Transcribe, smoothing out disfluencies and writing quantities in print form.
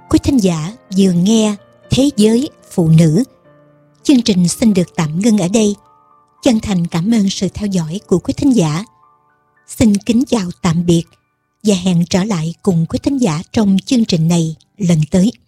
Quý thính giả vừa nghe Thế giới phụ nữ. Chương trình xin được tạm ngưng ở đây. Chân thành cảm ơn sự theo dõi của quý thính giả. Xin kính chào tạm biệt và hẹn trở lại cùng quý thính giả trong chương trình này lần tới.